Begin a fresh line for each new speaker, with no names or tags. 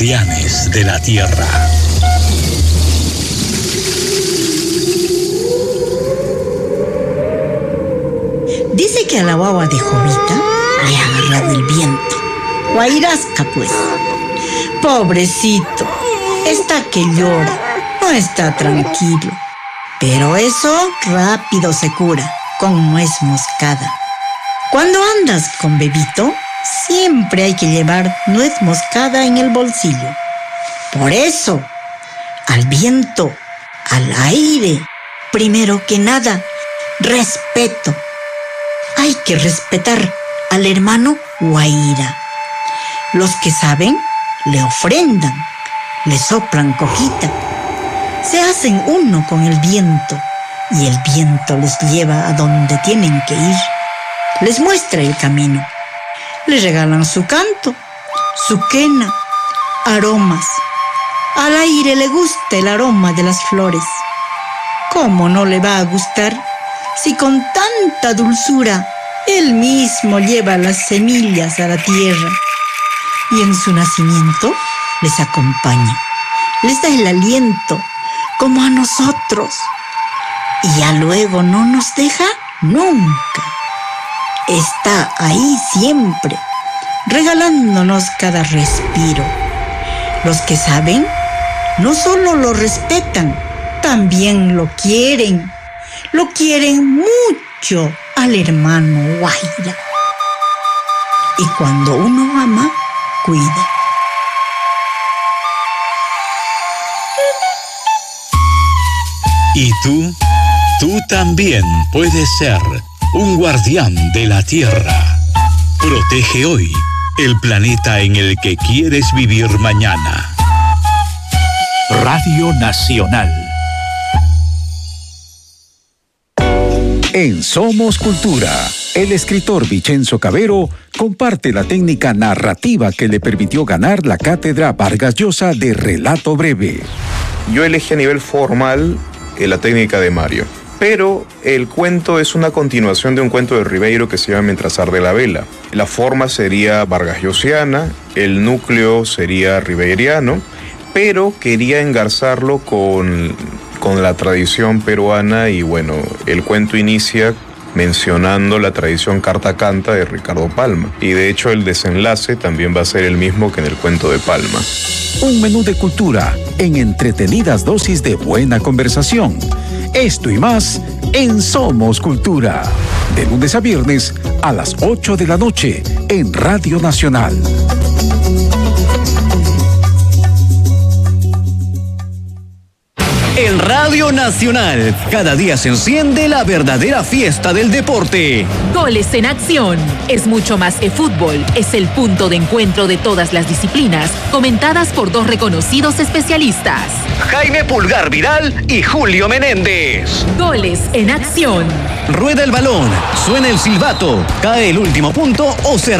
guardianes de la tierra.
Dice que a la guagua de Jovita le ha agarrado el viento. Guairasca, pues. Pobrecito, está que llora, no está tranquilo. Pero eso rápido se cura con nuez moscada. Cuando andas con bebito, siempre hay que llevar nuez moscada en el bolsillo. Por eso, al viento, al aire, primero que nada, respeto. Hay que respetar al hermano Guaira. Los que saben, le ofrendan, le soplan cojita. Se hacen uno con el viento y el viento los lleva a donde tienen que ir. Les muestra el camino. Les regalan su canto, su quena, aromas. Al aire le gusta el aroma de las flores. ¿Cómo no le va a gustar si con tanta dulzura él mismo lleva las semillas a la tierra? Y en su nacimiento les acompaña, les da el aliento como a nosotros. Y ya luego no nos deja nunca. Está ahí siempre, regalándonos cada respiro. Los que saben, no solo lo respetan, también lo quieren. Lo quieren mucho al hermano Guaira. Y cuando uno ama, cuida.
¿Y tú? Tú también puedes ser un guardián de la tierra. Protege hoy el planeta en el que quieres vivir mañana.
Radio Nacional. En Somos Cultura, el escritor Vicenzo Cavero comparte la técnica narrativa que le permitió ganar la cátedra Vargas Llosa de relato breve.
Yo elegí a nivel formal la técnica de Mario, pero el cuento es una continuación de un cuento de Ribeiro que se llama Mientras arde la vela. La forma sería vargasllosiana, el núcleo sería ribeiriano, pero quería engarzarlo con la tradición peruana y bueno, el cuento inicia mencionando la tradición carta canta de Ricardo Palma. Y de hecho el desenlace también va a ser el mismo que en el cuento de Palma.
Un menú de cultura en entretenidas dosis de buena conversación. Esto y más en Somos Cultura. De lunes a viernes a las 8 de la noche en Radio Nacional.
En Radio Nacional, cada día se enciende la verdadera fiesta del deporte.
Goles en acción. Es mucho más que fútbol. Es el punto de encuentro de todas las disciplinas, comentadas por dos reconocidos especialistas.
Jaime Pulgar Vidal y Julio Menéndez.
Goles en acción.
Rueda el balón, suena el silbato, cae el último punto o se